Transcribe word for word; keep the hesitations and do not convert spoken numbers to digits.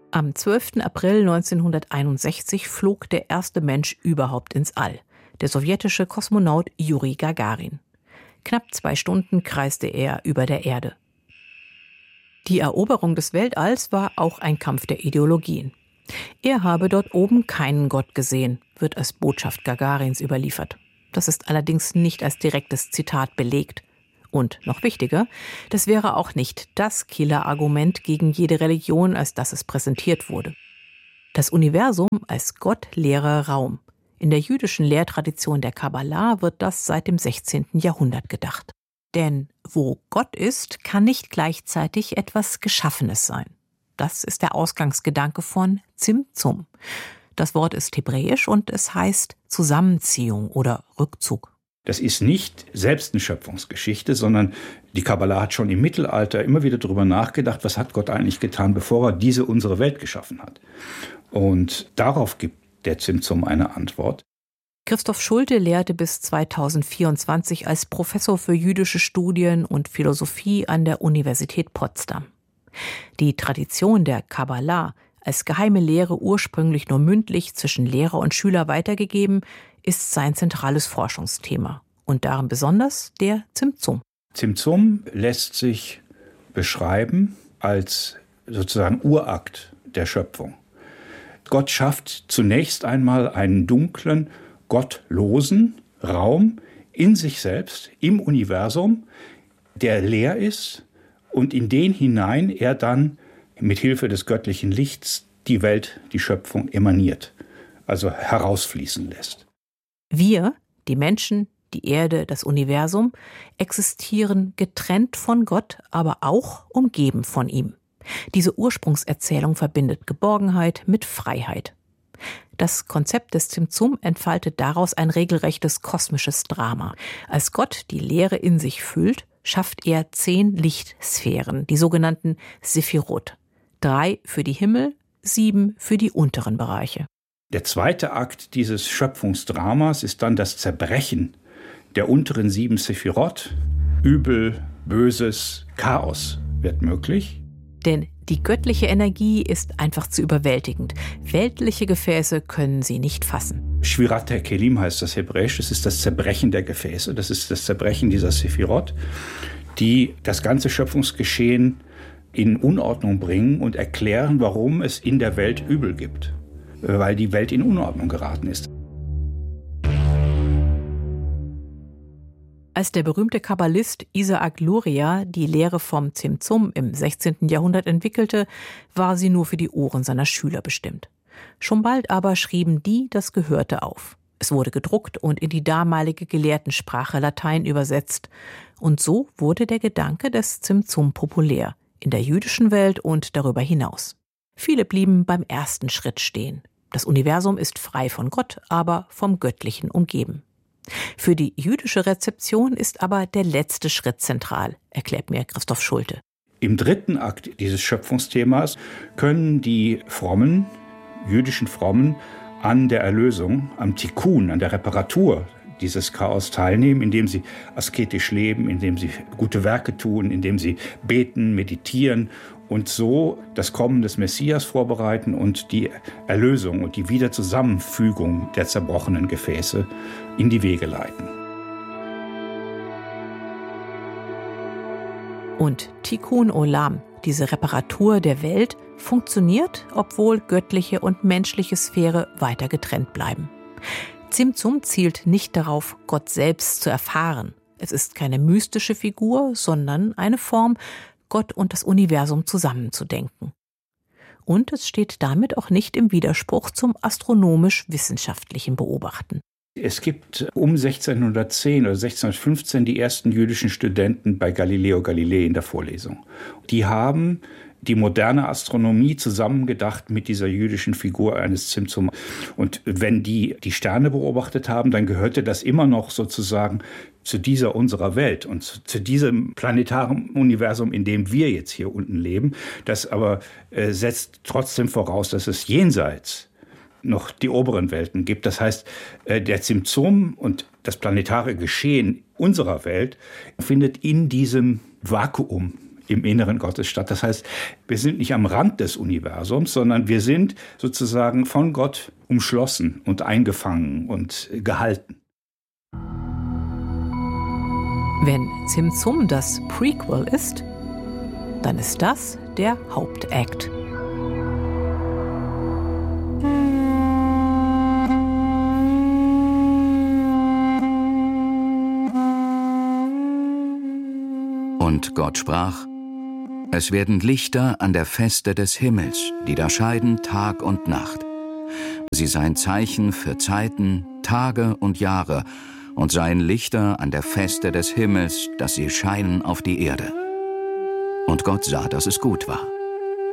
Am zwölften April neunzehnhunderteinundsechzig flog der erste Mensch überhaupt ins All, der sowjetische Kosmonaut Juri Gagarin. Knapp zwei Stunden kreiste er über der Erde. Die Eroberung des Weltalls war auch ein Kampf der Ideologien. Er habe dort oben keinen Gott gesehen, wird als Botschaft Gagarins überliefert. Das ist allerdings nicht als direktes Zitat belegt. Und noch wichtiger, das wäre auch nicht das Killerargument gegen jede Religion, als das es präsentiert wurde. Das Universum als gottleerer Raum. In der jüdischen Lehrtradition der Kabbalah wird das seit dem sechzehnten Jahrhundert gedacht. Denn wo Gott ist, kann nicht gleichzeitig etwas Geschaffenes sein. Das ist der Ausgangsgedanke von Tzimtzum. Das Wort ist hebräisch und es heißt Zusammenziehung oder Rückzug. Das ist nicht selbst eine Schöpfungsgeschichte, sondern die Kabbalah hat schon im Mittelalter immer wieder darüber nachgedacht, was hat Gott eigentlich getan, bevor er diese unsere Welt geschaffen hat. Und darauf gibt der Tzimtzum eine Antwort. Christoph Schulte lehrte bis zweitausendvierundzwanzig als Professor für jüdische Studien und Philosophie an der Universität Potsdam. Die Tradition der Kabbalah, als geheime Lehre ursprünglich nur mündlich zwischen Lehrer und Schüler weitergegeben, ist sein zentrales Forschungsthema. Und darin besonders der Tzimtzum. Tzimtzum lässt sich beschreiben als sozusagen Urakt der Schöpfung. Gott schafft zunächst einmal einen dunklen, gottlosen Raum in sich selbst, im Universum, der leer ist und in den hinein er dann mit Hilfe des göttlichen Lichts die Welt, die Schöpfung emaniert, also herausfließen lässt. Wir, die Menschen, die Erde, das Universum, existieren getrennt von Gott, aber auch umgeben von ihm. Diese Ursprungserzählung verbindet Geborgenheit mit Freiheit. Das Konzept des Tzimtzum entfaltet daraus ein regelrechtes kosmisches Drama. Als Gott die Leere in sich füllt, schafft er zehn Lichtsphären, die sogenannten Sephirot. Drei für die Himmel, sieben für die unteren Bereiche. Der zweite Akt dieses Schöpfungsdramas ist dann das Zerbrechen der unteren sieben Sephirot. Übel, Böses, Chaos wird möglich. Denn die göttliche Energie ist einfach zu überwältigend. Weltliche Gefäße können sie nicht fassen. Shvirat HaKelim heißt das Hebräisch. Das ist das Zerbrechen der Gefäße. Das ist das Zerbrechen dieser Sephirot, die das ganze Schöpfungsgeschehen in Unordnung bringen und erklären, warum es in der Welt Übel gibt. Weil die Welt in Unordnung geraten ist. Als der berühmte Kabbalist Isaac Luria die Lehre vom Tzimtzum im sechzehnten Jahrhundert entwickelte, war sie nur für die Ohren seiner Schüler bestimmt. Schon bald aber schrieben die das Gehörte auf. Es wurde gedruckt und in die damalige Gelehrtensprache Latein übersetzt. Und so wurde der Gedanke des Tzimtzum populär, in der jüdischen Welt und darüber hinaus. Viele blieben beim ersten Schritt stehen. Das Universum ist frei von Gott, aber vom Göttlichen umgeben. Für die jüdische Rezeption ist aber der letzte Schritt zentral, erklärt mir Christoph Schulte. Im dritten Akt dieses Schöpfungsthemas können die Frommen, jüdischen Frommen, an der Erlösung, am Tikkun, an der Reparatur dieses Chaos teilnehmen, indem sie asketisch leben, indem sie gute Werke tun, indem sie beten, meditieren und so das Kommen des Messias vorbereiten und die Erlösung und die Wiederzusammenfügung der zerbrochenen Gefäße in die Wege leiten. Und Tikkun Olam, diese Reparatur der Welt, funktioniert, obwohl göttliche und menschliche Sphäre weiter getrennt bleiben. Tzimtzum zielt nicht darauf, Gott selbst zu erfahren. Es ist keine mystische Figur, sondern eine Form, Gott und das Universum zusammenzudenken. Und es steht damit auch nicht im Widerspruch zum astronomisch-wissenschaftlichen Beobachten. Es gibt um sechzehnhundertzehn oder sechzehnhundertfünfzehn die ersten jüdischen Studenten bei Galileo Galilei in der Vorlesung. Die haben die moderne Astronomie zusammengedacht mit dieser jüdischen Figur eines Tzimtzum. Und wenn die die Sterne beobachtet haben, dann gehörte das immer noch sozusagen zu dieser unserer Welt und zu, zu diesem planetaren Universum, in dem wir jetzt hier unten leben. Das aber äh, setzt trotzdem voraus, dass es jenseits noch die oberen Welten gibt. Das heißt, äh, der Tzimtzum und das planetare Geschehen unserer Welt findet in diesem Vakuum, im Inneren Gottes statt. Das heißt, wir sind nicht am Rand des Universums, sondern wir sind sozusagen von Gott umschlossen und eingefangen und gehalten. Wenn Zimtzum das Prequel ist, dann ist das der Hauptakt. Und Gott sprach: Es werden Lichter an der Feste des Himmels, die da scheiden Tag und Nacht. Sie seien Zeichen für Zeiten, Tage und Jahre und seien Lichter an der Feste des Himmels, dass sie scheinen auf die Erde. Und Gott sah, dass es gut war.